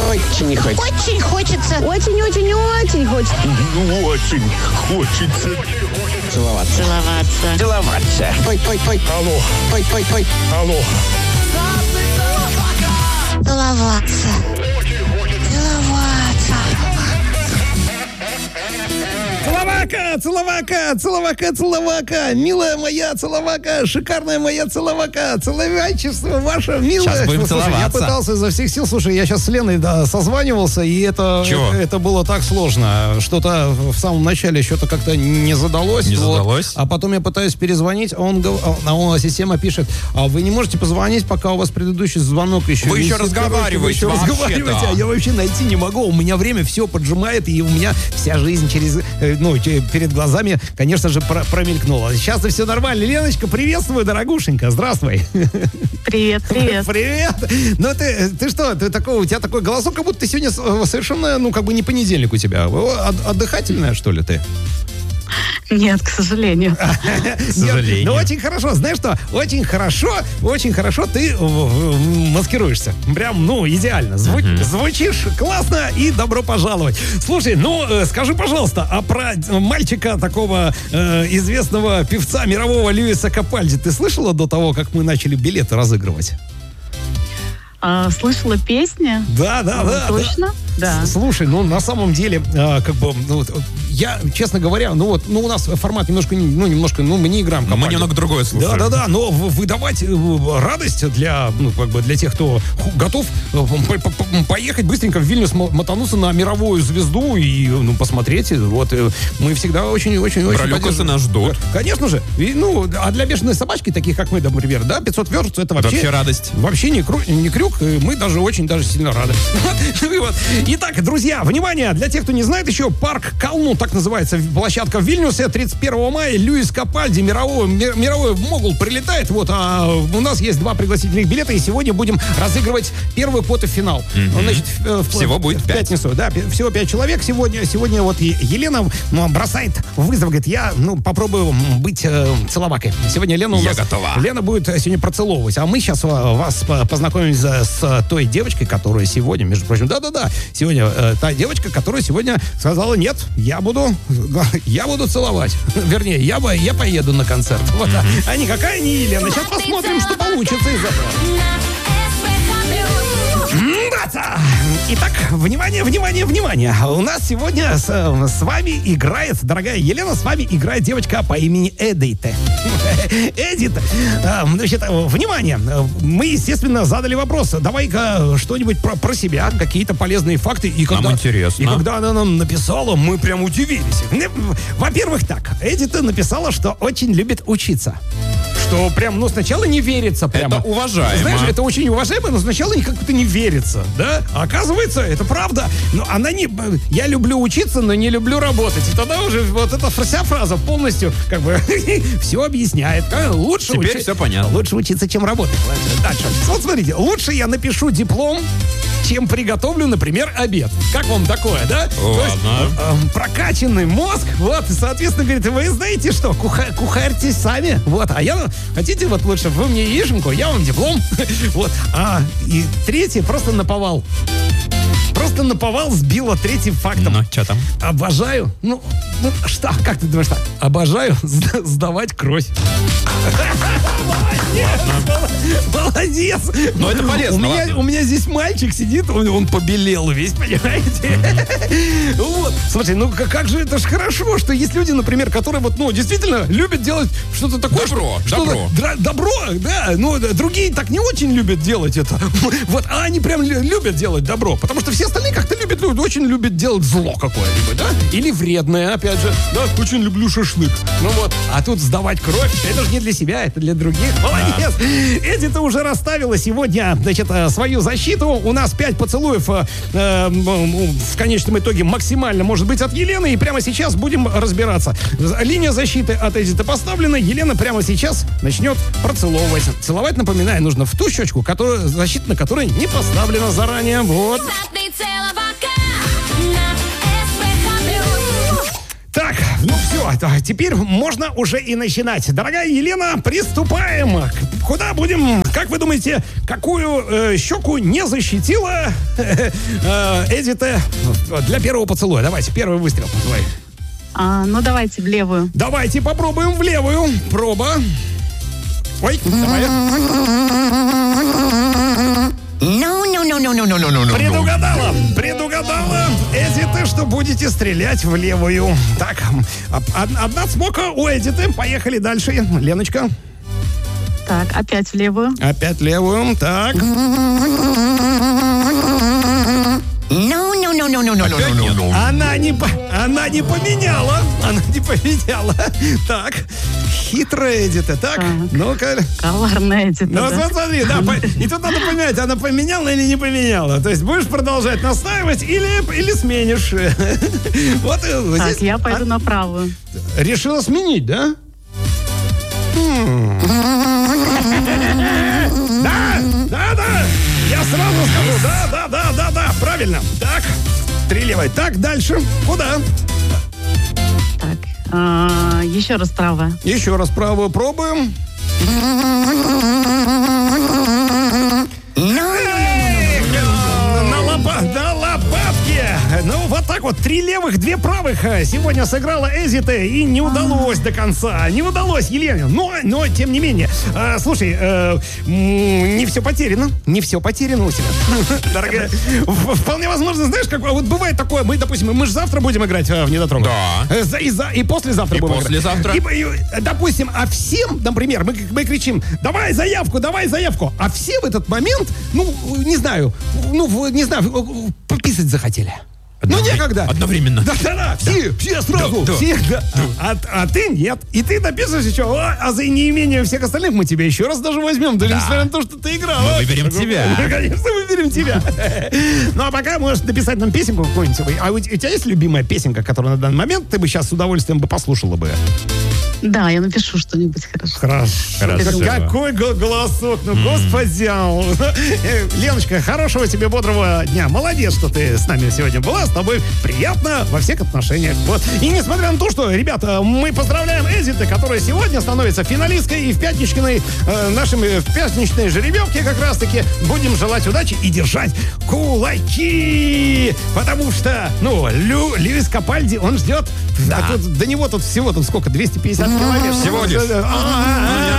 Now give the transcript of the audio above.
Очень не хочется. Очень хочется. Очень-очень-очень хочется. Очень хочется. Целоваться. Целоваться. Целоваться. Ой. Алло. Ой. Алло. Целоваться. Целовака, милая моя целовака, шикарная моя целовака, целовачество ваше, милое. Сейчас будем Слушай, целоваться. я пытался изо всех сил, слушай, я сейчас с Леной созванивался, и это было так сложно. Что-то в самом начале что-то как-то не задалось. Не задалось? А потом я пытаюсь перезвонить, система пишет, а вы не можете позвонить, пока у вас предыдущий звонок еще Вы висит. еще разговариваете Короче, вы еще вообще-то. разговариваете, а я вообще найти не могу. У меня время все поджимает, и у меня вся жизнь перед глазами, конечно же, промелькнула. Сейчас все нормально. Леночка, приветствую, дорогушенька. Здравствуй. Привет. Привет. Ну, ты что, у тебя такой голосок, как будто ты сегодня совершенно, не понедельник у тебя. Отдыхательная, что ли, ты? Нет, к сожалению. К сожалению. Ну, очень хорошо. Знаешь что? Очень хорошо ты маскируешься. Прям, идеально. Звучишь классно и добро пожаловать. Слушай, скажи, пожалуйста, а про мальчика такого известного певца мирового Льюиса Капальди ты слышала до того, как мы начали билеты разыгрывать? Слышала песни? Да. Точно? Да. Слушай, на самом деле, я, честно говоря, у нас формат немножко, мы не играем. Мы немного другое слушаем. Да, но выдавать радость для тех, кто готов поехать быстренько в Вильнюс, мотануться на мировую звезду и посмотреть. Мы всегда очень-очень-очень Про Люкаса нас ждут. Конечно же. А для бешеной собачки, таких как мы, например, 500 верст, это вообще радость. Вообще не крюк, мы даже очень сильно рады. Итак, друзья, внимание, для тех, кто не знает еще, парк Калну, так называется площадка в Вильнюсе, 31 мая, Льюис Капальди, мировой могул прилетает, а у нас есть 2 пригласительных билета, и сегодня будем разыгрывать первый квартал-финал. Значит, всего будет 5. В пятницу, да, всего 5 человек сегодня. Сегодня Елена бросает вызов, говорит, я попробую быть целовакой. Сегодня Лена у нас... Я готова. Лена будет сегодня процеловывать, а мы сейчас вас познакомим с той девочкой, которая сегодня, между прочим, сегодня та девочка, которая сегодня сказала, нет, я буду целовать. Вернее, я поеду на концерт. А никакая не Елена. Сейчас посмотрим, что получится из этого. Итак, внимание! У нас сегодня с вами играет, дорогая Елена, с вами играет девочка по имени Эдита. Значит, внимание! Мы, естественно, задали вопрос. Давай-ка что-нибудь про себя, какие-то полезные факты. Нам интересно. И когда она нам написала, мы прям удивились. Во-первых, Эдита написала, что очень любит учиться. Что прям, сначала не верится прямо. Это уважаемо. Знаешь, это очень уважаемо, но сначала как-то не верится, да? А оказывается, это правда. Но она не... Я люблю учиться, но не люблю работать. И тогда уже эта вся фраза полностью все объясняет. Лучше Теперь все понятно. Лучше учиться, чем работать. Дальше. Смотрите, лучше я напишу диплом, чем приготовлю, например, обед. Как вам такое, да? То есть, прокачанный мозг, и, соответственно, говорит, вы знаете что, кухарьтесь сами, а я, хотите, лучше вы мне яишенку, я вам диплом, и третье, просто наповал. Сбила третьим фактом. Ну, что там? Обожаю, как ты думаешь, обожаю сдавать кровь. Молодец! Но это полезно. У меня здесь мальчик сидит, он побелел весь, понимаете? Слушай, как же это ж хорошо, что есть люди, например, которые действительно любят делать что-то такое. Добро, да. Но другие так не очень любят делать это. А они прям любят делать добро, потому что все остальные как-то очень любят делать зло какое-либо, да? Или вредное, опять же. Да, очень люблю шашлык. А тут сдавать кровь, это же не для себя, это для других. Молодец! Эдита уже расставила сегодня, свою защиту. У нас 5 поцелуев в конечном итоге максимально может быть от Елены. И прямо сейчас будем разбираться. Линия защиты от Эдиты поставлена. Елена прямо сейчас начнет процеловывать. Целовать, напоминаю, нужно в ту щечку, защита на которой не поставлена заранее. Так, все. а теперь можно уже и начинать. Дорогая Елена, приступаем. Куда будем? Как вы думаете, какую щеку не защитила Эдита для первого поцелуя? Давайте, первый выстрел. Давай. Ну, давайте в левую. Давайте попробуем в левую. Проба. Ой, давай. Предугадала. Эдита, что будете стрелять в левую. Так, одна смока у Эдиты. Поехали дальше. Леночка. Так, опять в левую. Опять левую. Так. Она не поменяла. Она не поменяла. Так. Хитрая Эдита. Так, ну-ка. Коварная Эдита, Ну, да. смотри, да. И тут надо понять, она поменяла или не поменяла. То есть будешь продолжать настаивать или сменишь. Вот Так, здесь. я пойду на правую. Решила сменить, да? Да. Я сразу скажу. Да. Правильно. Так, три левой. Так, дальше. Куда? Так, еще раз правая. Еще раз правую пробуем. На лопатке. Ну, вот так вот. 3 левых, 2 правых. Сегодня сыграла Эдита, и не удалось до конца. Не удалось, Елене. Но тем не менее. Слушай, не все потеряно. Не все потеряно у тебя. Дорогая. Вполне возможно, знаешь, как вот бывает такое. Мы же завтра будем играть в недотрогу. Да. И послезавтра будем играть. Послезавтра. Допустим, а всем, например, мы кричим: давай заявку. А все в этот момент, не знаю, пописать захотели. Некогда. Одновременно. Да. Все сразу. Да. Все, да. А ты нет. И ты написываешь еще, а за неимение всех остальных мы тебя еще раз даже возьмем, даже несмотря на то, что ты играл. Мы выберем тебя. Конечно, выберем тебя. Ну, а пока можешь написать нам песенку какую-нибудь. А у тебя есть любимая песенка, которую на данный момент ты бы сейчас с удовольствием бы послушала бы? Да, я напишу что-нибудь хорошо. Хорошо. Какой голосок, господи. Леночка, хорошего тебе бодрого дня. Молодец, что ты с нами сегодня была. С тобой приятно во всех отношениях. Вот. И несмотря на то, что, ребята, мы поздравляем Эдиту, которая сегодня становится финалисткой, и в пятничной жеребьевке как раз-таки будем желать удачи и держать кулаки. Потому что, Льюис Капальди, он ждет. Да. До него тут всего сколько? 250 километров. Всего лишь.